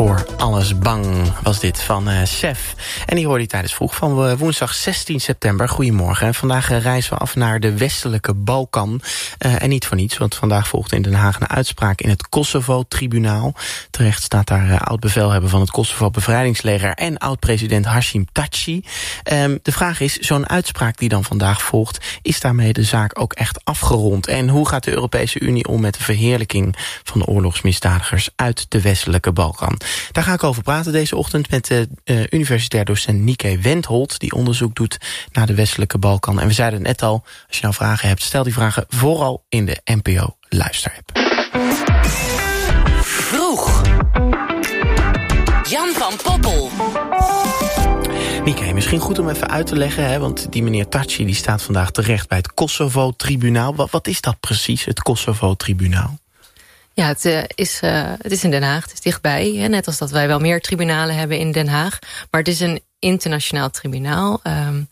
Voor alles bang was dit van Sef. En die hoorde je tijdens vroeg van woensdag 16 september. Goedemorgen. Vandaag reizen we af naar de westelijke Balkan. En niet voor niets, want vandaag volgt in Den Haag een uitspraak in het Kosovo-tribunaal. Terecht staat daar oud-bevelhebber van het Kosovo-bevrijdingsleger en oud-president Hashim Thaçi. De vraag is, zo'n uitspraak die dan vandaag volgt, is daarmee de zaak ook echt afgerond? En hoe gaat de Europese Unie om met de verheerlijking van de oorlogsmisdadigers uit de westelijke Balkan? Daar ga ik over praten deze ochtend met de universitair docent Nike Wendholt, die onderzoek doet naar de westelijke Balkan. En we zeiden het net al, als je nou vragen hebt, stel die vragen vooral in de NPO Luister-app. Vroeg. Jan van Poppel. Nike, misschien goed om even uit te leggen, hè, want die meneer Thaçi die staat vandaag terecht bij het Kosovo-tribunaal. Wat is dat precies, het Kosovo-tribunaal? Ja, het is in Den Haag, het is dichtbij. Hè, net als dat wij wel meer tribunalen hebben in Den Haag. Maar het is een internationaal tribunaal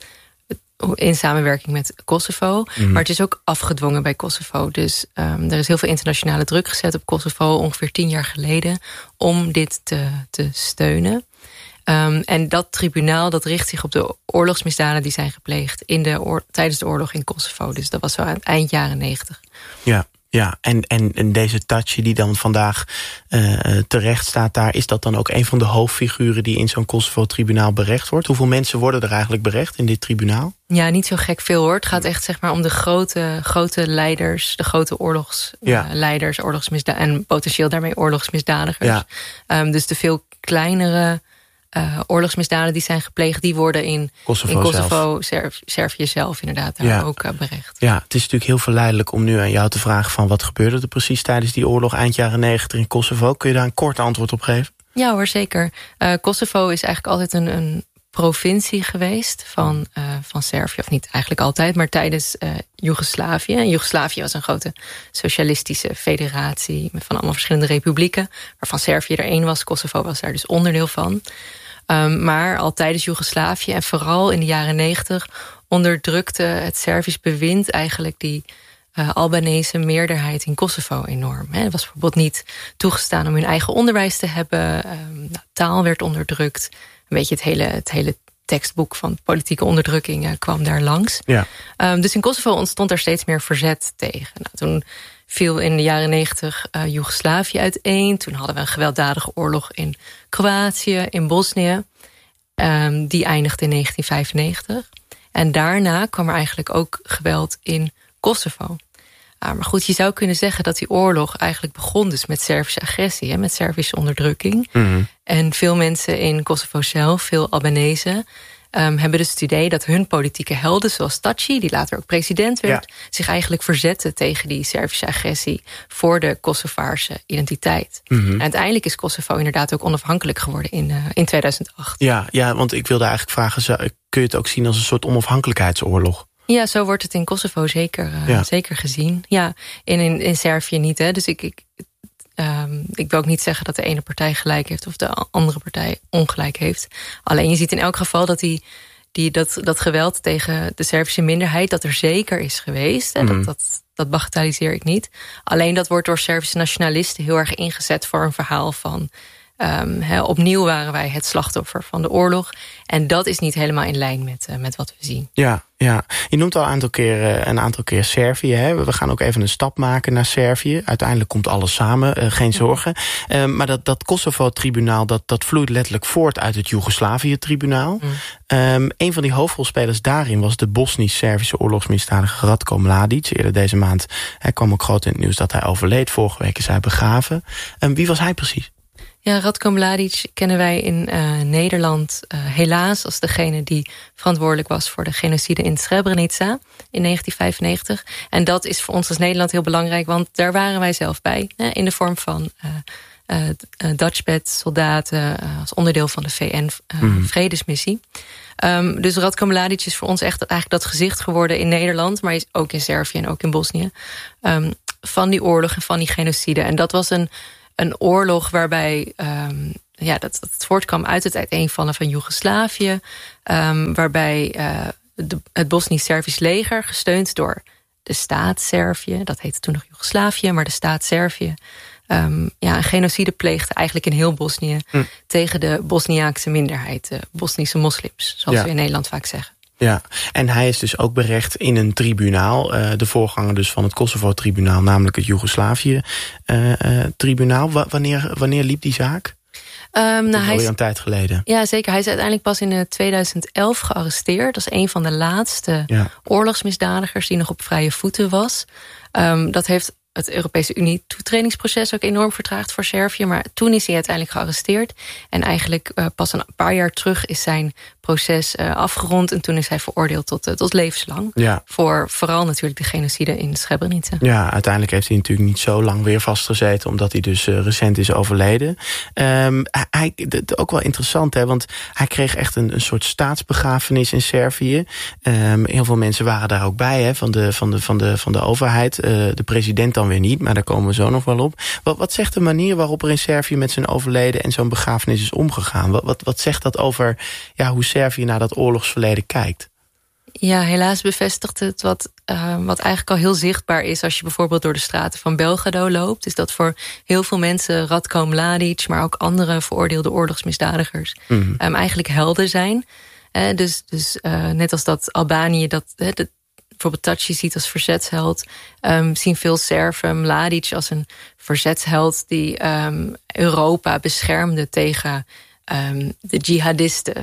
in samenwerking met Kosovo. Maar het is ook afgedwongen bij Kosovo. Dus er is heel veel internationale druk gezet op Kosovo ongeveer 10 jaar geleden om dit te steunen. En dat tribunaal dat richt zich op de oorlogsmisdaden die zijn gepleegd tijdens de oorlog in Kosovo. Dus dat was zo aan het eind jaren 90. Ja, en deze Thaçi die dan vandaag terecht staat daar, is dat dan ook een van de hoofdfiguren die in zo'n Kosovo-tribunaal berecht wordt? Hoeveel mensen worden er eigenlijk berecht in dit tribunaal? Ja, niet zo gek veel hoor. Het gaat echt zeg maar om de grote leiders, de grote oorlogsleiders, en potentieel daarmee oorlogsmisdadigers. Ja. Dus de veel kleinere oorlogsmisdaden die zijn gepleegd, die worden in Kosovo, Servië zelf inderdaad daar ook berecht. Ja, het is natuurlijk heel verleidelijk om nu aan jou te vragen van wat gebeurde er precies tijdens die oorlog eind jaren 90 in Kosovo. Kun je daar een kort antwoord op geven? Ja hoor, zeker. Kosovo is eigenlijk altijd een provincie geweest van Servië, of niet eigenlijk altijd, maar tijdens Joegoslavië. En Joegoslavië was een grote socialistische federatie van allemaal verschillende republieken, waarvan Servië er één was. Kosovo was daar dus onderdeel van. Maar al tijdens Joegoslavië en vooral in de jaren 90 onderdrukte het Servisch bewind eigenlijk die Albanese meerderheid in Kosovo enorm. Het was bijvoorbeeld niet toegestaan om hun eigen onderwijs te hebben. Taal werd onderdrukt. Een beetje het hele tekstboek van politieke onderdrukking kwam daar langs. Ja. Dus in Kosovo ontstond er steeds meer verzet tegen. Toen viel in de jaren 90 Joegoslavië uiteen. Toen hadden we een gewelddadige oorlog in Kroatië, in Bosnië. Die eindigde in 1995. En daarna kwam er eigenlijk ook geweld in Kosovo. Maar goed, je zou kunnen zeggen dat die oorlog eigenlijk begon dus met Servische agressie, met Servische onderdrukking. Mm-hmm. En veel mensen in Kosovo zelf, veel Albanese, hebben dus het idee dat hun politieke helden, zoals Thaçi, die later ook president werd, zich eigenlijk verzetten tegen die Servische agressie voor de Kosovaarse identiteit. Mm-hmm. En uiteindelijk is Kosovo inderdaad ook onafhankelijk geworden in 2008. Ja, want ik wilde eigenlijk vragen, kun je het ook zien als een soort onafhankelijkheidsoorlog? Ja, zo wordt het in Kosovo zeker gezien. Ja, in Servië niet. Hè. Dus ik wil ook niet zeggen dat de ene partij gelijk heeft of de andere partij ongelijk heeft. Alleen je ziet in elk geval dat dat geweld tegen de Servische minderheid, dat er zeker is geweest. Hè. Dat bagatelliseer ik niet. Alleen dat wordt door Servische nationalisten heel erg ingezet voor een verhaal van opnieuw waren wij het slachtoffer van de oorlog. En dat is niet helemaal in lijn met wat we zien. Ja. Je noemt al een aantal keer Servië. Hè? We gaan ook even een stap maken naar Servië. Uiteindelijk komt alles samen, geen zorgen. Maar dat Kosovo-tribunaal, dat vloeit letterlijk voort uit het Joegoslavië-tribunaal. Een van die hoofdrolspelers daarin was de Bosnisch-Servische oorlogsmisdadiger Ratko Mladic. Eerder deze maand kwam ook groot in het nieuws dat hij overleed. Vorige week is hij begraven. Wie was hij precies? Ja, Ratko Mladic kennen wij in Nederland helaas als degene die verantwoordelijk was voor de genocide in Srebrenica in 1995. En dat is voor ons als Nederland heel belangrijk, want daar waren wij zelf bij. In de vorm van Dutchbat-soldaten als onderdeel van de VN-vredesmissie. Dus Ratko Mladic is voor ons echt eigenlijk dat gezicht geworden in Nederland, maar is ook in Servië en ook in Bosnië, van die oorlog en van die genocide. En dat was een oorlog waarbij dat het voortkwam uit het uiteenvallen van Joegoslavië, waarbij het Bosnisch-Servisch leger, gesteund door de staat Servië, dat heette toen nog Joegoslavië, maar de staat Servië, een genocide pleegde eigenlijk in heel Bosnië tegen de Bosniaakse minderheid, de Bosnische moslims, zoals we in Nederland vaak zeggen. Ja, en hij is dus ook berecht in een tribunaal. De voorganger dus van het Kosovo-tribunaal, namelijk het Joegoslavië-tribunaal. Wanneer liep die zaak? Hij is een tijd geleden. Ja, zeker. Hij is uiteindelijk pas in 2011 gearresteerd. Dat is een van de laatste oorlogsmisdadigers die nog op vrije voeten was. Dat heeft het Europese Unie-toetredingsproces ook enorm vertraagd voor Servië. Maar toen is hij uiteindelijk gearresteerd. En eigenlijk pas een paar jaar terug is zijn proces afgerond. En toen is hij veroordeeld tot levenslang. Ja. Voor vooral natuurlijk de genocide in Srebrenica. Ja, uiteindelijk heeft hij natuurlijk niet zo lang weer vastgezeten, omdat hij dus recent is overleden. Ook wel interessant, hè, want hij kreeg echt een soort staatsbegrafenis in Servië. Heel veel mensen waren daar ook bij, hè, van de overheid. De president dan weer niet, maar daar komen we zo nog wel op. Wat zegt de manier waarop er in Servië met zijn overleden en zo'n begrafenis is omgegaan? Wat zegt dat over hoe Servië naar dat oorlogsverleden kijkt? Ja, helaas bevestigt het wat eigenlijk al heel zichtbaar is als je bijvoorbeeld door de straten van Belgrado loopt. Is dat voor heel veel mensen Ratko Mladic, maar ook andere veroordeelde oorlogsmisdadigers eigenlijk helden zijn. Dus net als dat Albanië bijvoorbeeld Thaci ziet als verzetsheld, zien veel Serven Mladic als een verzetsheld die Europa beschermde tegen de jihadisten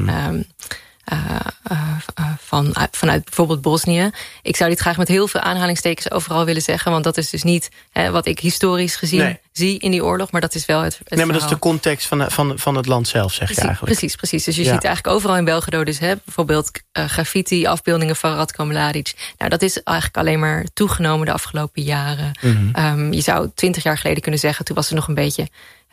vanuit bijvoorbeeld Bosnië. Ik zou dit graag met heel veel aanhalingstekens overal willen zeggen, want dat is dus niet wat ik historisch gezien zie in die oorlog, maar dat is wel het maar dat is de context van het land zelf, zeg je eigenlijk. Precies. Dus je ziet eigenlijk overal in Belgrado dus bijvoorbeeld graffiti, afbeeldingen van Ratko Mladic. Nou, dat is eigenlijk alleen maar toegenomen de afgelopen jaren. Je zou 20 jaar geleden kunnen zeggen, toen was er nog een beetje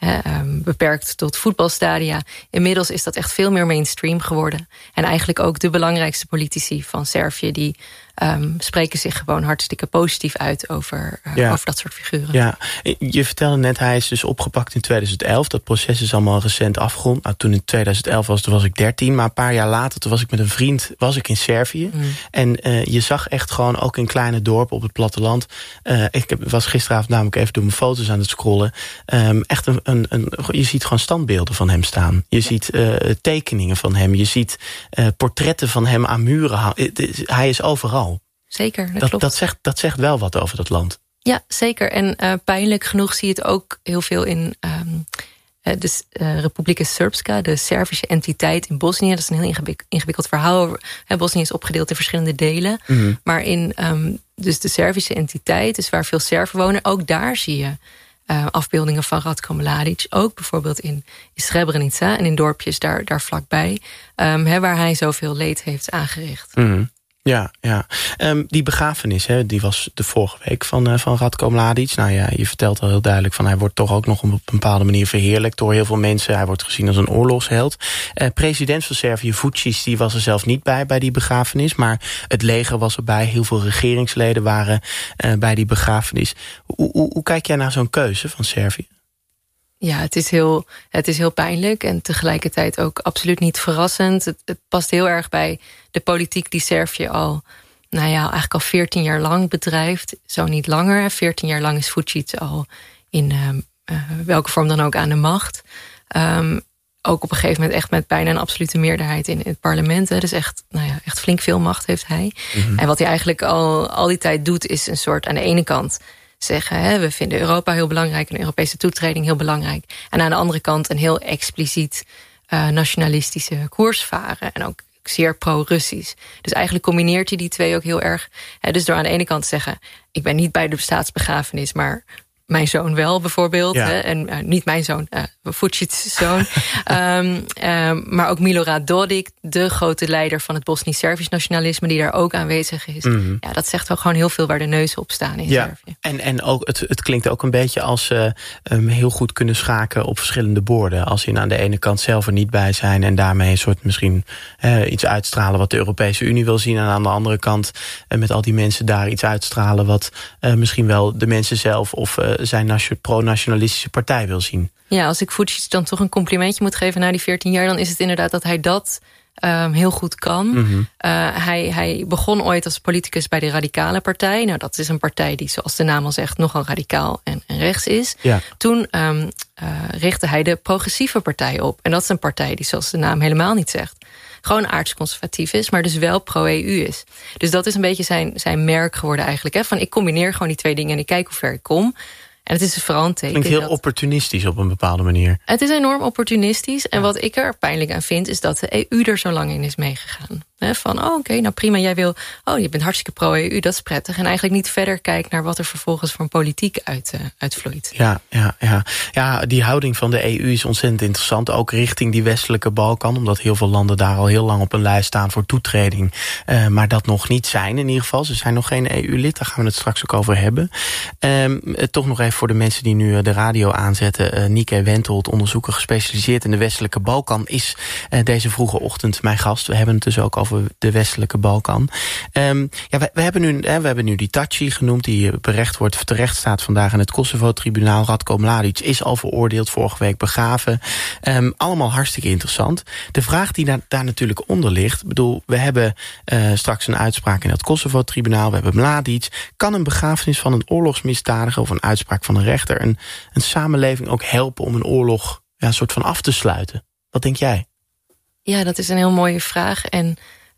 beperkt tot voetbalstadia. Inmiddels is dat echt veel meer mainstream geworden. En eigenlijk ook de belangrijkste politici van Servië, die spreken zich gewoon hartstikke positief uit over dat soort figuren. Ja, je vertelde net, hij is dus opgepakt in 2011. Dat proces is allemaal recent afgerond. Nou, toen in 2011 was ik 13, maar een paar jaar later, toen was ik met een vriend in Servië. En je zag echt gewoon, ook in kleine dorpen op het platteland. Ik was gisteravond namelijk even door mijn foto's aan het scrollen. Echt je ziet gewoon standbeelden van hem staan. Je ziet tekeningen van hem. Je ziet portretten van hem aan muren. Hij is overal. Zeker, dat klopt. Dat zegt wel wat over dat land. Ja, zeker. En pijnlijk genoeg zie je het ook heel veel in de Republika Srpska, de Servische entiteit in Bosnië. Dat is een heel ingewikkeld verhaal. Bosnië is opgedeeld in verschillende delen. Maar in dus de Servische entiteit, dus waar veel Serven wonen, ook daar zie je afbeeldingen van Ratko Mladic. Ook bijvoorbeeld in Srebrenica en in dorpjes daar vlakbij. Waar hij zoveel leed heeft aangericht. Ja. Die begrafenis, die was de vorige week van Ratko Mladic. Nou ja, je vertelt al heel duidelijk van, hij wordt toch ook nog op een bepaalde manier verheerlijkt door heel veel mensen. Hij wordt gezien als een oorlogsheld. President van Servië, Vučić, die was er zelf niet bij die begrafenis. Maar het leger was erbij. Heel veel regeringsleden waren bij die begrafenis. Hoe kijk jij naar zo'n keuze van Servië? Ja, het is heel pijnlijk en tegelijkertijd ook absoluut niet verrassend. Het past heel erg bij de politiek die Servië eigenlijk al 14 jaar lang bedrijft. Zo niet langer. 14 jaar lang is Vučić al in welke vorm dan ook aan de macht. Ook op een gegeven moment echt met bijna een absolute meerderheid in het parlement. Dus echt flink veel macht heeft hij. En wat hij eigenlijk al die tijd doet, is een soort aan de ene kant zeggen, we vinden Europa heel belangrijk, een Europese toetreding heel belangrijk. En aan de andere kant een heel expliciet nationalistische koers varen. En ook zeer pro-Russisch. Dus eigenlijk combineert hij die twee ook heel erg. Dus door aan de ene kant te zeggen, ik ben niet bij de staatsbegrafenis, maar mijn zoon wel bijvoorbeeld. Ja. En niet mijn zoon, Vučić's zoon. Maar ook Milorad Dodik, de grote leider van het Bosnisch-Servisch nationalisme, die daar ook aanwezig is. Ja, dat zegt wel gewoon heel veel waar de neuzen op staan in Servië. En ook, het klinkt ook een beetje als heel goed kunnen schaken op verschillende borden. Als in aan de ene kant zelf er niet bij zijn en daarmee een soort misschien iets uitstralen wat de Europese Unie wil zien. En aan de andere kant met al die mensen daar iets uitstralen wat misschien wel de mensen zelf of zijn pro-nationalistische partij wil zien. Ja, als ik Vučić dan toch een complimentje moet geven na die 14 jaar, dan is het inderdaad dat hij dat heel goed kan. Hij begon ooit als politicus bij de Radicale Partij. Nou, dat is een partij die, zoals de naam al zegt, nogal radicaal en rechts is. Ja. Toen richtte hij de Progressieve Partij op. En dat is een partij die, zoals de naam helemaal niet zegt, gewoon aardsconservatief is, maar dus wel pro-EU is. Dus dat is een beetje zijn merk geworden eigenlijk. Hè? Van ik combineer gewoon die twee dingen en ik kijk hoe ver ik kom. En het is dus vooral een teken. Klinkt heel opportunistisch op een bepaalde manier. Het is enorm opportunistisch. En wat ik er pijnlijk aan vind, is dat de EU er zo lang in is meegegaan. Van, oké, nou prima, jij wil, je bent hartstikke pro-EU, dat is prettig. En eigenlijk niet verder kijkt naar wat er vervolgens van politiek uitvloeit. Ja, die houding van de EU is ontzettend interessant. Ook richting die westelijke Balkan. Omdat heel veel landen daar al heel lang op een lijst staan voor toetreding. Maar dat nog niet zijn in ieder geval. Ze zijn nog geen EU-lid, daar gaan we het straks ook over hebben. Toch nog even voor de mensen die nu de radio aanzetten. Nieke Wentold, onderzoeker gespecialiseerd in de westelijke Balkan, is deze vroege ochtend mijn gast. We hebben het dus ook over de westelijke Balkan. We hebben nu die Taci genoemd, die terecht staat vandaag in het Kosovo-tribunaal. Radko Mladic is al veroordeeld, vorige week begraven. Allemaal hartstikke interessant. De vraag die daar natuurlijk onder ligt, we hebben straks een uitspraak in het Kosovo-tribunaal, we hebben Mladic. Kan een begrafenis van een oorlogsmisdadiger of een uitspraak van een rechter een samenleving ook helpen om een oorlog een soort van af te sluiten? Wat denk jij? Ja, dat is een heel mooie vraag. En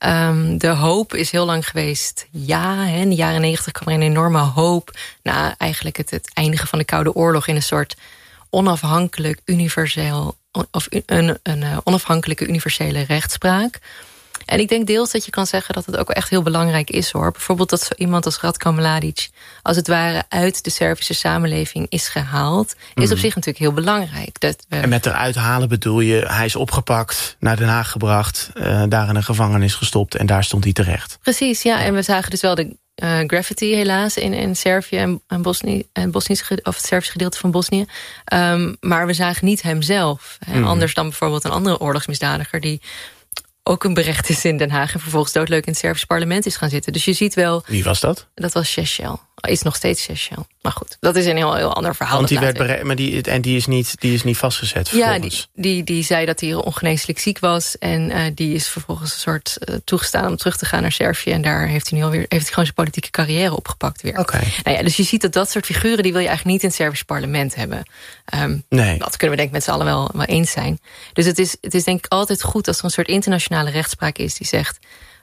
de hoop is heel lang geweest. Ja, in de jaren 90 kwam er een enorme hoop na eigenlijk het eindigen van de Koude Oorlog in een soort onafhankelijk universeel of een onafhankelijke universele rechtspraak. En ik denk deels dat je kan zeggen dat het ook echt heel belangrijk is, hoor. Bijvoorbeeld dat zo iemand als Radko Mladic als het ware uit de Servische samenleving is gehaald, is op zich natuurlijk heel belangrijk. En met eruit halen bedoel je, hij is opgepakt, naar Den Haag gebracht, daar in een gevangenis gestopt en daar stond hij terecht. Precies, ja. En we zagen dus wel de graffiti helaas in Servië en Bosnië, of het Servische gedeelte van Bosnië. Maar we zagen niet hemzelf. Anders dan bijvoorbeeld een andere oorlogsmisdadiger die ook een berecht is in Den Haag en vervolgens doodleuk in het Servische parlement is gaan zitten. Dus je ziet wel. Wie was dat? Dat was Šešelj. Is nog steeds Šešelj. Maar goed, dat is een heel ander verhaal. Want die is niet vastgezet vervolgens. Ja, die zei dat hij ongeneeslijk ziek was. En die is vervolgens een soort toegestaan om terug te gaan naar Servië. En daar heeft hij gewoon zijn politieke carrière opgepakt weer. Okay. Nou ja, dus je ziet dat soort figuren, die wil je eigenlijk niet in het Servische parlement hebben. Nee. Dat kunnen we denk ik met z'n allen wel eens zijn. Dus het is denk ik altijd goed als er een soort internationale rechtspraak is die zegt,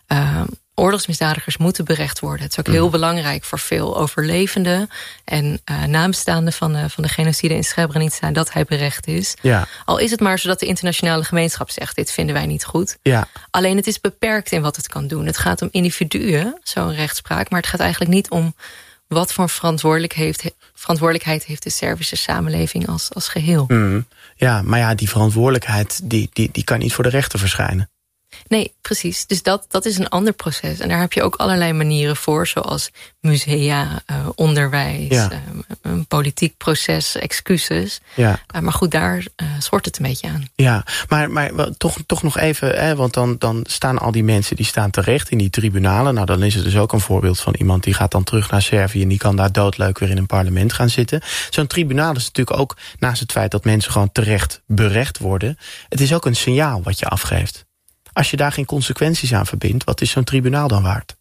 oorlogsmisdadigers moeten berecht worden. Het is ook heel belangrijk voor veel overlevenden en nabestaanden van de genocide in Srebrenica dat hij berecht is. Ja. Al is het maar zodat de internationale gemeenschap zegt, dit vinden wij niet goed. Ja. Alleen het is beperkt in wat het kan doen. Het gaat om individuen, zo'n rechtspraak, maar het gaat eigenlijk niet om wat voor verantwoordelijkheid heeft de Servische samenleving als geheel. Ja, maar ja, die verantwoordelijkheid die kan niet voor de rechter verschijnen. Nee, precies. Dus dat is een ander proces. En daar heb je ook allerlei manieren voor, zoals musea, onderwijs, een politiek proces, excuses. Ja. Maar goed, daar schort het een beetje aan. Ja, maar toch nog even, want dan staan al die mensen die staan terecht in die tribunalen. Nou, dan is het dus ook een voorbeeld van iemand die gaat dan terug naar Servië en die kan daar doodleuk weer in een parlement gaan zitten. Zo'n tribunaal is natuurlijk ook, naast het feit dat mensen gewoon terecht berecht worden, het is ook een signaal wat je afgeeft. Als je daar geen consequenties aan verbindt, wat is zo'n tribunaal dan waard?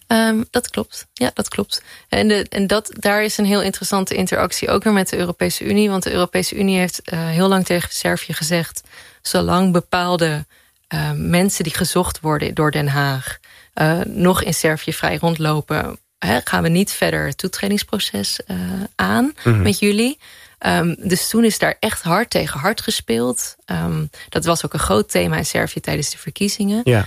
Dat klopt. Ja, dat klopt. En daar is een heel interessante interactie ook weer met de Europese Unie. Want de Europese Unie heeft heel lang tegen Servië gezegd, zolang bepaalde mensen die gezocht worden door Den Haag nog in Servië vrij rondlopen, gaan we niet verder het toetredingsproces aan met jullie. Dus toen is daar echt hard tegen hard gespeeld. Dat was ook een groot thema in Servië tijdens de verkiezingen. Ja.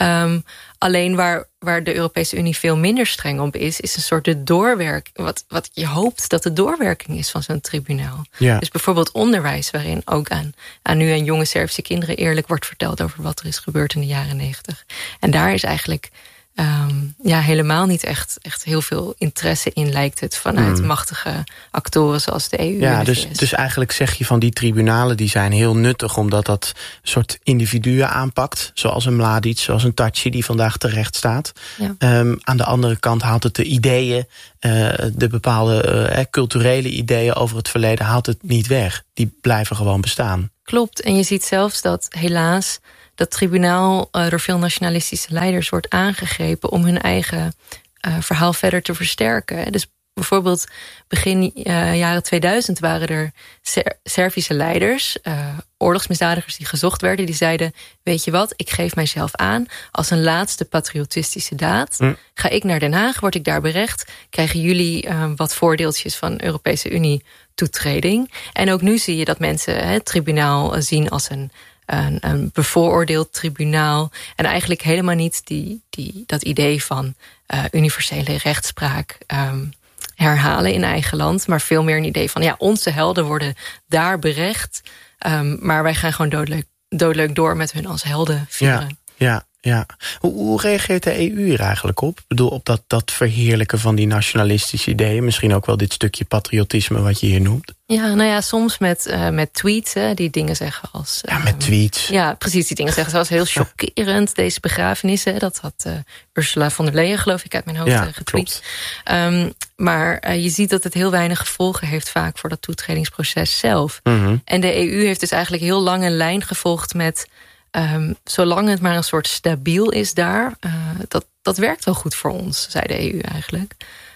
Alleen waar de Europese Unie veel minder streng op is een soort de doorwerking. Wat je hoopt dat de doorwerking is van zo'n tribunaal. Ja. Dus bijvoorbeeld onderwijs, waarin ook aan nu en jonge Servische kinderen eerlijk wordt verteld over wat er is gebeurd in de jaren 90. En daar is eigenlijk helemaal niet echt heel veel interesse in, lijkt het, vanuit machtige actoren zoals de EU. Ja, dus eigenlijk zeg je van die tribunalen, die zijn heel nuttig omdat dat soort individuen aanpakt, zoals een Mladic, zoals een Taci die vandaag terecht staat. Ja. Aan de andere kant haalt het de ideeën, de bepaalde culturele ideeën over het verleden, haalt het niet weg. Die blijven gewoon bestaan. Klopt, en je ziet zelfs dat helaas dat tribunaal door veel nationalistische leiders wordt aangegrepen om hun eigen verhaal verder te versterken. Dus bijvoorbeeld begin jaren 2000 waren er Servische leiders, oorlogsmisdadigers die gezocht werden, die zeiden, weet je wat, ik geef mijzelf aan als een laatste patriotistische daad. Ga ik naar Den Haag, word ik daar berecht, krijgen jullie wat voordeeltjes van Europese Unie toetreding. En ook nu zie je dat mensen het tribunaal zien als een bevooroordeeld tribunaal. En eigenlijk helemaal niet dat idee van universele rechtspraak herhalen in eigen land. Maar veel meer een idee van, ja, onze helden worden daar berecht. Maar wij gaan gewoon doodleuk door met hun als helden vieren. Ja. Hoe reageert de EU hier eigenlijk op? Ik bedoel, op dat verheerlijken van die nationalistische ideeën. Misschien ook wel dit stukje patriotisme wat je hier noemt. Ja, nou ja, soms met tweets, die dingen zeggen als... met tweets. Ja, precies, die dingen zeggen zoals heel chockerend, deze begrafenissen. Dat had Ursula von der Leyen, geloof ik, uit mijn hoofd getweet. Maar je ziet dat het heel weinig gevolgen heeft vaak voor dat toetredingsproces zelf. Mm-hmm. En de EU heeft dus eigenlijk heel lang een lijn gevolgd met... zolang het maar een soort stabiel is daar, dat werkt wel goed voor ons, zei de EU eigenlijk.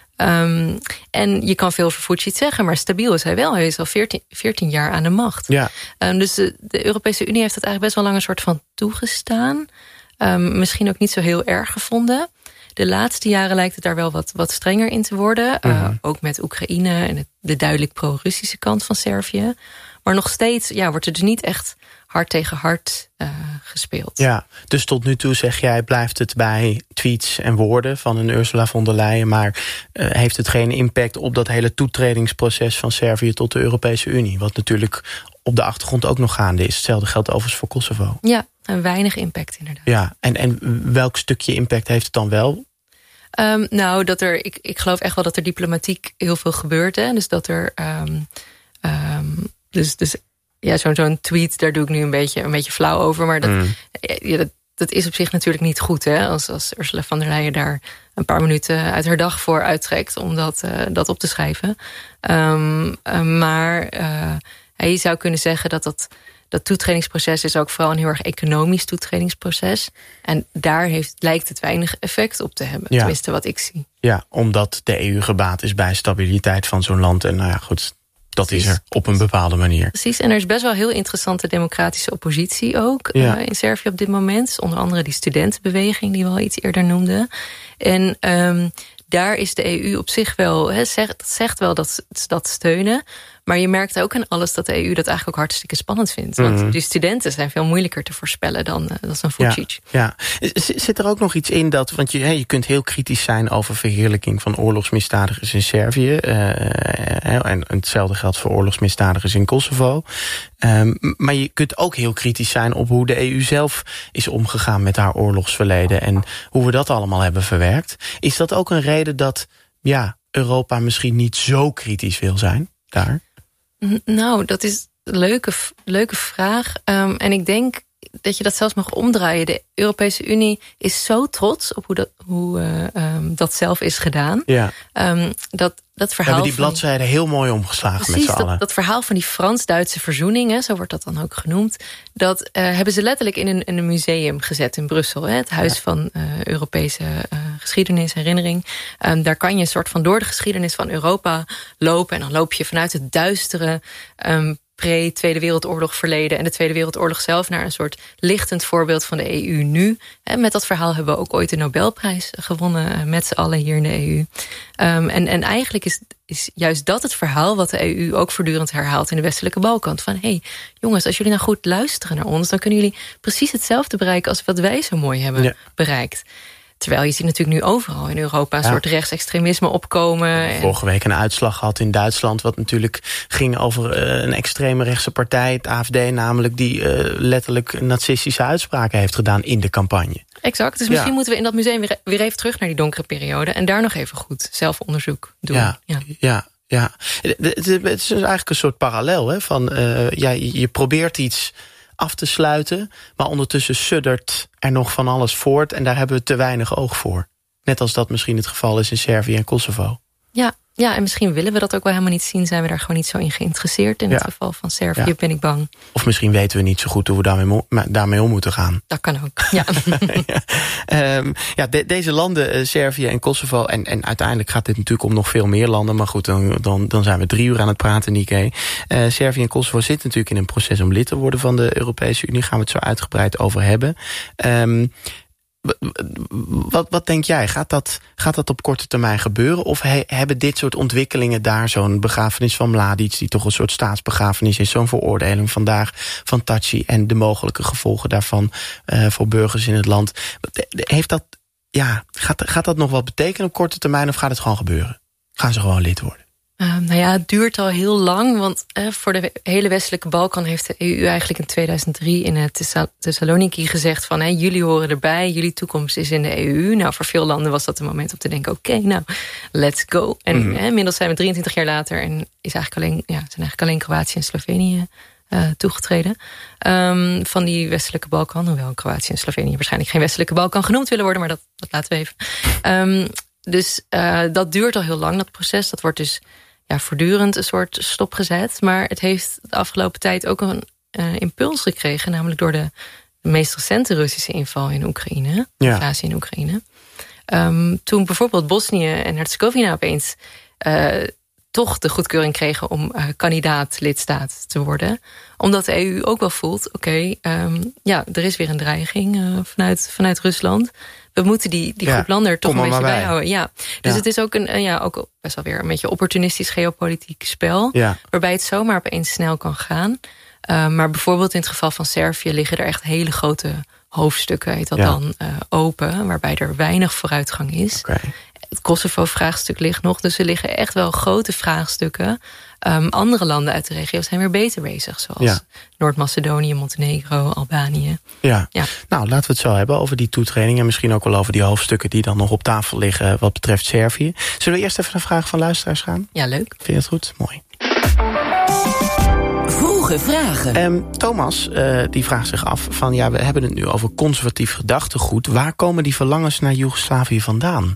En je kan veel voor Vučić zeggen, maar stabiel is hij wel. Hij is al 14 jaar aan de macht. Ja. Dus de Europese Unie heeft het eigenlijk best wel lang een soort van toegestaan. Misschien ook niet zo heel erg gevonden. De laatste jaren lijkt het daar wel wat strenger in te worden. Ook met Oekraïne en de duidelijk pro-Russische kant van Servië. Maar nog steeds wordt er dus niet echt hard tegen hard gespeeld. Ja, dus tot nu toe zeg jij, blijft het bij tweets en woorden van een Ursula von der Leyen, maar heeft het geen impact op dat hele toetredingsproces van Servië tot de Europese Unie? Wat natuurlijk op de achtergrond ook nog gaande is. Hetzelfde geldt overigens voor Kosovo. Ja, een weinig impact inderdaad. Ja, en welk stukje impact heeft het dan wel? Nou, dat ik geloof echt wel dat er diplomatiek heel veel gebeurt. Hè? Dus dat er... Dus ja, zo'n tweet, daar doe ik nu een beetje flauw over. Maar dat is op zich natuurlijk niet goed. Hè? Als Ursula von der Leyen daar een paar minuten uit haar dag voor uittrekt om dat op te schrijven. Maar je zou kunnen zeggen dat toetredingsproces is ook vooral een heel erg economisch toetredingsproces. En daar lijkt het weinig effect op te hebben. Ja. Tenminste wat ik zie. Ja, omdat de EU gebaat is bij stabiliteit van zo'n land. En nou ja, goed... Dat is er op een bepaalde manier. Precies, en er is best wel heel interessante democratische oppositie ook in Servië op dit moment. Onder andere die studentenbeweging die we al iets eerder noemden. En daar is de EU op zich wel, zegt wel dat ze dat steunen. Maar je merkt ook aan alles dat de EU dat eigenlijk ook hartstikke spannend vindt. Want die studenten zijn veel moeilijker te voorspellen dan Vučić. Ja. Zit er ook nog iets in dat, want je kunt heel kritisch zijn over verheerlijking van oorlogsmisdadigers in Servië. En hetzelfde geldt voor oorlogsmisdadigers in Kosovo. Maar je kunt ook heel kritisch zijn op hoe de EU zelf is omgegaan met haar oorlogsverleden. En hoe we dat allemaal hebben verwerkt. Is dat ook een reden dat Europa misschien niet zo kritisch wil zijn daar? Nou, dat is een leuke vraag. En ik denk dat je dat zelfs mag omdraaien. De Europese Unie is zo trots op hoe dat zelf is gedaan. Ja. Dat verhaal. We hebben die bladzijden heel mooi omgeslagen. Precies, met z'n allen. Dat verhaal van die Frans-Duitse verzoening, zo wordt dat dan ook genoemd. Dat hebben ze letterlijk in een museum gezet in Brussel. Het Huis van Europese Geschiedenis, Herinnering. Daar kan je een soort van door de geschiedenis van Europa lopen. En dan loop je vanuit het duistere pre-Tweede Wereldoorlog verleden en de Tweede Wereldoorlog zelf naar een soort lichtend voorbeeld van de EU nu. En met dat verhaal hebben we ook ooit de Nobelprijs gewonnen met z'n allen hier in de EU. En eigenlijk is juist dat het verhaal wat de EU ook voortdurend herhaalt in de westelijke Balkan. Van hey, jongens, als jullie nou goed luisteren naar ons, dan kunnen jullie precies hetzelfde bereiken als wat wij zo mooi hebben bereikt. Terwijl je ziet natuurlijk nu overal in Europa een soort rechtsextremisme opkomen. Vorige week een uitslag gehad in Duitsland, wat natuurlijk ging over een extreme rechtse partij, het AfD namelijk, die letterlijk nazistische uitspraken heeft gedaan in de campagne. Exact, dus misschien moeten we in dat museum weer even terug naar die donkere periode en daar nog even goed zelfonderzoek doen. Ja. Het is eigenlijk een soort parallel, hè, van je probeert iets af te sluiten, maar ondertussen suddert er nog van alles voort en daar hebben we te weinig oog voor. Net als dat misschien het geval is in Servië en Kosovo. Ja, en misschien willen we dat ook wel helemaal niet zien. Zijn we daar gewoon niet zo in geïnteresseerd. In het geval van Servië ben ik bang. Of misschien weten we niet zo goed hoe we daarmee om moeten gaan. Dat kan ook, ja. Deze landen, Servië en Kosovo... en uiteindelijk gaat dit natuurlijk om nog veel meer landen. Maar goed, dan zijn we 3 uur aan het praten, Niké. Servië en Kosovo zitten natuurlijk in een proces om lid te worden van de Europese Unie. Gaan we het zo uitgebreid over hebben. Wat denk jij? Gaat dat op korte termijn gebeuren? Of hebben dit soort ontwikkelingen daar, zo'n begrafenis van Mladic, die toch een soort staatsbegrafenis is, zo'n veroordeling vandaag van Thaçi en de mogelijke gevolgen daarvan voor burgers in het land. Gaat dat nog wat betekenen op korte termijn of gaat het gewoon gebeuren? Gaan ze gewoon lid worden? Het duurt al heel lang, want voor de hele westelijke Balkan heeft de EU eigenlijk in 2003 in Thessaloniki gezegd van jullie horen erbij, jullie toekomst is in de EU. Nou, voor veel landen was dat een moment om te denken, oké, let's go. En inmiddels zijn we 23 jaar later en zijn eigenlijk alleen Kroatië en Slovenië toegetreden van die westelijke Balkan. Hoewel Kroatië en Slovenië waarschijnlijk geen westelijke Balkan genoemd willen worden, maar dat laten we even. Dus dat duurt al heel lang, dat proces. Dat wordt dus voortdurend een soort stopgezet. Maar het heeft de afgelopen tijd ook een impuls gekregen. Namelijk door de meest recente Russische inval in Oekraïne. Invasie in Oekraïne. Toen bijvoorbeeld Bosnië en Herzegovina opeens toch de goedkeuring kregen om kandidaat-lidstaat te worden. Omdat de EU ook wel voelt, er is weer een dreiging vanuit Rusland. We moeten die groep landen er toch een beetje bij houden. Ja. Dus het is ook ook best wel weer een beetje opportunistisch geopolitiek spel. Ja. Waarbij het zomaar opeens snel kan gaan. Maar bijvoorbeeld in het geval van Servië liggen er echt hele grote hoofdstukken, heet dat dan, open. Waarbij er weinig vooruitgang is. Okay. Het Kosovo-vraagstuk ligt nog. Dus er liggen echt wel grote vraagstukken. Andere landen uit de regio zijn weer beter bezig. Zoals Noord-Macedonië, Montenegro, Albanië. Ja. Nou, laten we het zo hebben over die toetreding. En misschien ook wel over die hoofdstukken die dan nog op tafel liggen wat betreft Servië. Zullen we eerst even naar vragen van luisteraars gaan? Ja, leuk. Vind je het goed? Mooi. Vroege vragen. Thomas, die vraagt zich af van we hebben het nu over conservatief gedachtegoed. Waar komen die verlangens naar Joegoslavië vandaan?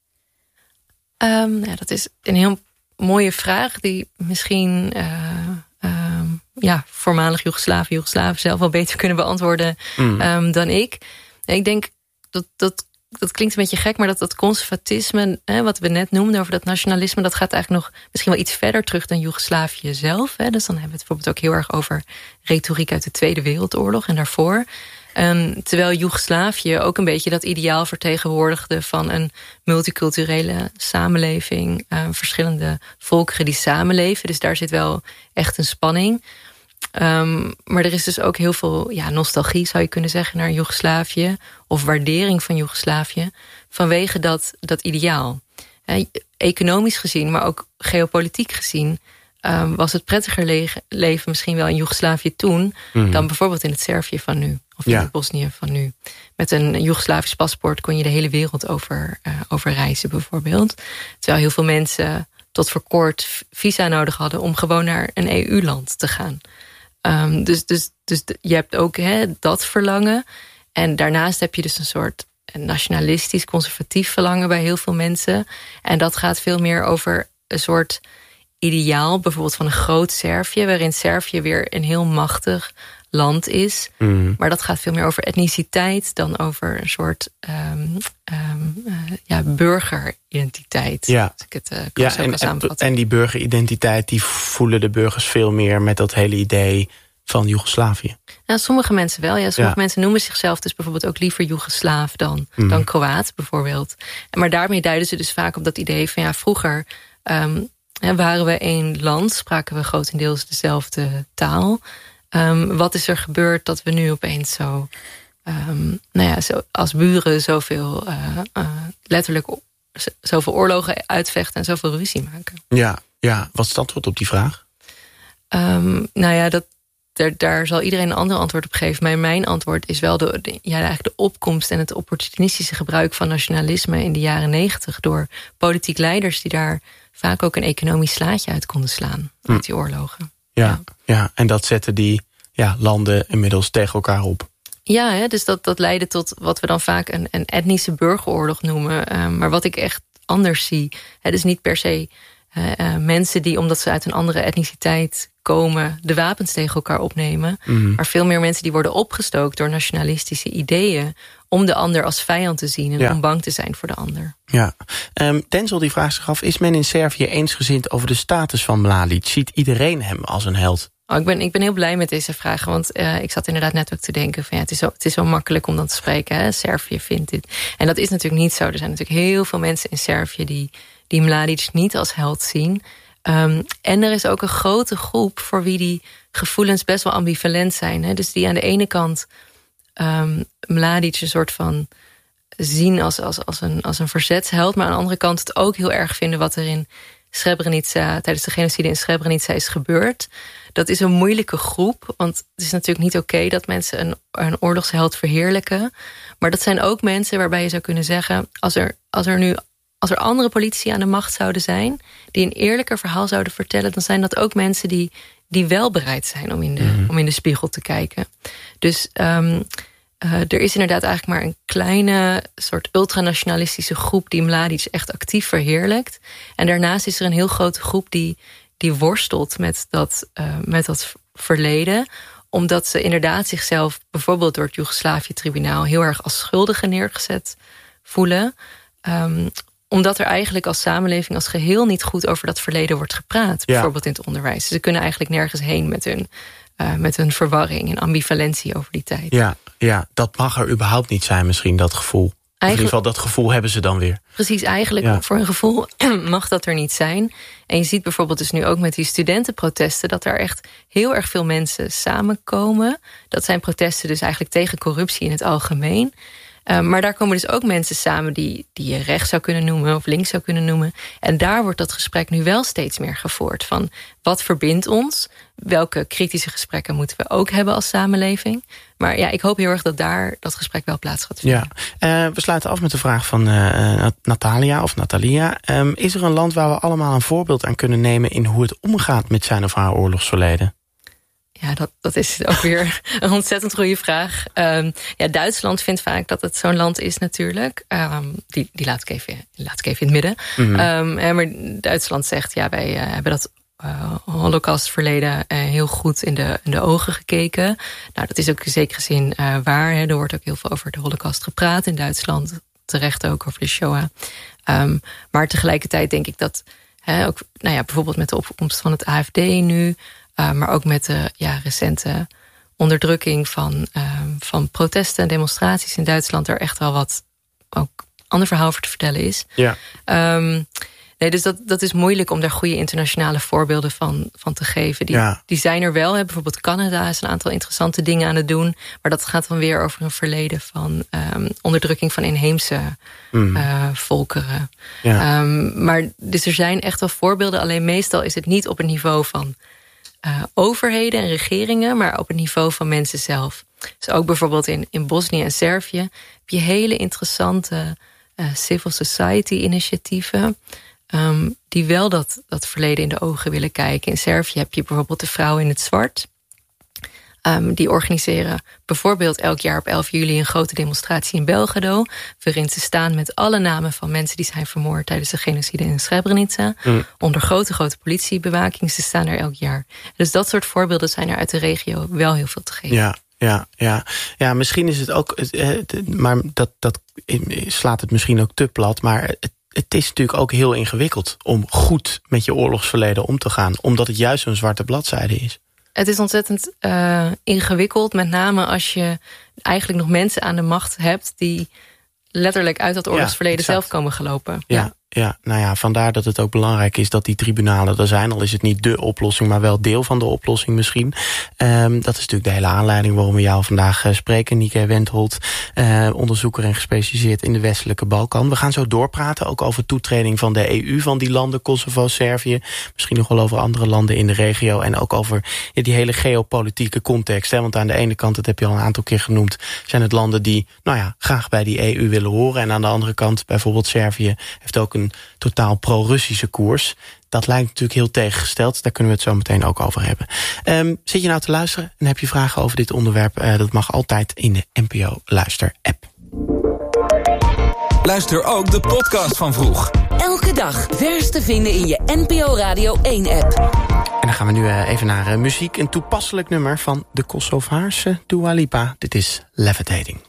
Dat is een heel mooie vraag die misschien voormalig Joegoslaven zelf wel beter kunnen beantwoorden dan ik. Ik denk dat klinkt een beetje gek, maar dat conservatisme, wat we net noemden over dat nationalisme, dat gaat eigenlijk nog misschien wel iets verder terug dan Joegoslavië zelf. Dus dan hebben we het bijvoorbeeld ook heel erg over retoriek uit de Tweede Wereldoorlog en daarvoor. Terwijl Joegoslavië ook een beetje dat ideaal vertegenwoordigde van een multiculturele samenleving, verschillende volkeren die samenleven. Dus daar zit wel echt een spanning. Maar er is dus ook heel veel nostalgie, zou je kunnen zeggen, naar Joegoslavië, of waardering van Joegoslavië, vanwege dat ideaal. Economisch gezien, maar ook geopolitiek gezien, was het prettiger leven misschien wel in Joegoslavië toen dan bijvoorbeeld in het Servië van nu. Of in het Bosnië van nu. Met een Joegoslavisch paspoort kon je de hele wereld over reizen bijvoorbeeld. Terwijl heel veel mensen tot voor kort visa nodig hadden om gewoon naar een EU-land te gaan. Dus je hebt ook dat verlangen. En daarnaast heb je dus een soort nationalistisch, conservatief verlangen bij heel veel mensen. En dat gaat veel meer over een soort ideaal, bijvoorbeeld van een groot Servië, waarin Servië weer een heel machtig land is. Maar dat gaat veel meer over etniciteit dan over een soort burgeridentiteit. Ja, als ik het kan samenvatten. En die burgeridentiteit, die voelen de burgers veel meer met dat hele idee van Joegoslavië. Nou, sommige mensen wel. Ja, sommige mensen noemen zichzelf dus bijvoorbeeld ook liever Joegoslaaf dan Kroaat bijvoorbeeld. Maar daarmee duiden ze dus vaak op dat idee van vroeger waren we één land, spraken we grotendeels dezelfde taal. Wat is er gebeurd dat we nu opeens zo als buren zoveel letterlijk zoveel oorlogen uitvechten en zoveel ruzie maken? Ja. Wat is het antwoord op die vraag? Daar zal iedereen een ander antwoord op geven. Maar mijn antwoord is wel eigenlijk de opkomst en het opportunistische gebruik van nationalisme in de jaren 90 door politiek leiders die daar vaak ook een economisch slaatje uit konden slaan uit die oorlogen. Ja, en dat zetten die landen inmiddels tegen elkaar op. Ja, dus dat leidde tot wat we dan vaak een etnische burgeroorlog noemen. Maar wat ik echt anders zie. Dus niet per se mensen die, omdat ze uit een andere etniciteit komen, de wapens tegen elkaar opnemen. Maar veel meer mensen die worden opgestookt door nationalistische ideeën om de ander als vijand te zien en om bang te zijn voor de ander. Ja. Denzel die vraagt zich af, is men in Servië eensgezind over de status van Mladic? Ziet iedereen hem als een held? Ik ben heel blij met deze vraag, want ik zat inderdaad net ook te denken van het is zo makkelijk om dan te spreken. Hè? Servië vindt dit. En dat is natuurlijk niet zo. Er zijn natuurlijk heel veel mensen in Servië die Mladic niet als held zien. En er is ook een grote groep voor wie die gevoelens best wel ambivalent zijn. Hè? Dus die aan de ene kant Mladic een soort van zien als een verzetsheld, maar aan de andere kant het ook heel erg vinden wat er in Srebrenica, tijdens de genocide in Srebrenica is gebeurd. Dat is een moeilijke groep, want het is natuurlijk niet oké dat mensen een oorlogsheld verheerlijken. Maar dat zijn ook mensen waarbij je zou kunnen zeggen, als er andere politici aan de macht zouden zijn, die een eerlijker verhaal zouden vertellen, dan zijn dat ook mensen die wel bereid zijn om in de spiegel te kijken. Dus er is inderdaad eigenlijk maar een kleine soort ultranationalistische groep die Mladic echt actief verheerlijkt. En daarnaast is er een heel grote groep die worstelt met dat verleden, omdat ze inderdaad zichzelf bijvoorbeeld door het Joegoslavië-tribunaal heel erg als schuldigen neergezet voelen. Omdat er eigenlijk als samenleving als geheel niet goed over dat verleden wordt gepraat. Bijvoorbeeld in het onderwijs. Ze kunnen eigenlijk nergens heen met hun verwarring en ambivalentie over die tijd. Ja, dat mag er überhaupt niet zijn misschien, dat gevoel. In ieder geval, dat gevoel hebben ze dan weer. Precies, eigenlijk voor een gevoel mag dat er niet zijn. En je ziet bijvoorbeeld dus nu ook met die studentenprotesten dat er echt heel erg veel mensen samenkomen. Dat zijn protesten dus eigenlijk tegen corruptie in het algemeen. Maar daar komen dus ook mensen samen die je rechts zou kunnen noemen of links zou kunnen noemen. En daar wordt dat gesprek nu wel steeds meer gevoerd. Van wat verbindt ons? Welke kritische gesprekken moeten we ook hebben als samenleving? Maar ik hoop heel erg dat daar dat gesprek wel plaats gaat vinden. We sluiten af met de vraag van Natalia. Is er een land waar we allemaal een voorbeeld aan kunnen nemen in hoe het omgaat met zijn of haar oorlogsverleden? Ja, dat is ook weer een ontzettend goede vraag. Duitsland vindt vaak dat het zo'n land is natuurlijk. Die laat ik even in het midden. Maar Duitsland zegt, wij hebben dat Holocaustverleden heel goed in de ogen gekeken. Nou, dat is ook in zekere zin waar. Hè. Er wordt ook heel veel over de Holocaust gepraat in Duitsland. Terecht ook over de Shoah. Maar tegelijkertijd denk ik dat ook, bijvoorbeeld met de opkomst van het AfD nu, maar ook met de recente onderdrukking van protesten en demonstraties in Duitsland er echt wel wat ook ander verhaal voor te vertellen is. Dus dat is moeilijk om daar goede internationale voorbeelden van te geven. Die zijn er wel. Hè. Bijvoorbeeld Canada is een aantal interessante dingen aan het doen. Maar dat gaat dan weer over een verleden van onderdrukking van inheemse volkeren. Maar dus er zijn echt wel voorbeelden. Alleen meestal is het niet op een niveau van overheden en regeringen, maar op het niveau van mensen zelf. Dus ook bijvoorbeeld in Bosnië en Servië heb je hele interessante civil society initiatieven die wel dat verleden in de ogen willen kijken. In Servië heb je bijvoorbeeld de Vrouwen in het Zwart. Die organiseren bijvoorbeeld elk jaar op 11 juli een grote demonstratie in Belgrado, waarin ze staan met alle namen van mensen die zijn vermoord tijdens de genocide in Srebrenica. Onder grote politiebewaking. Ze staan er elk jaar. Dus dat soort voorbeelden zijn er uit de regio wel heel veel te geven. Ja, misschien is het ook, maar dat slaat het misschien ook te plat, maar het is natuurlijk ook heel ingewikkeld om goed met je oorlogsverleden om te gaan, omdat het juist zo'n zwarte bladzijde is. Het is ontzettend ingewikkeld, met name als je eigenlijk nog mensen aan de macht hebt die letterlijk uit dat oorlogsverleden zelf komen gelopen. Vandaar dat het ook belangrijk is dat die tribunalen er zijn. Al is het niet dé oplossing, maar wel deel van de oplossing misschien. Dat is natuurlijk de hele aanleiding waarom we jou vandaag spreken. Nieke Wendholt, onderzoeker en gespecialiseerd in de westelijke Balkan. We gaan zo doorpraten, ook over toetreding van de EU van die landen, Kosovo, Servië. Misschien nog wel over andere landen in de regio. En ook over die hele geopolitieke context. Hè? Want aan de ene kant, dat heb je al een aantal keer genoemd, zijn het landen die graag bij die EU willen horen. En aan de andere kant, bijvoorbeeld Servië, heeft ook een totaal pro-Russische koers. Dat lijkt natuurlijk heel tegengesteld. Daar kunnen we het zo meteen ook over hebben. Zit je nou te luisteren en heb je vragen over dit onderwerp? Dat mag altijd in de NPO Luister app. Luister ook de podcast van Vroeg. Elke dag vers te vinden in je NPO Radio 1-app. En dan gaan we nu even naar muziek. Een toepasselijk nummer van de Kosovaarse Dua Lipa. Dit is Levitating.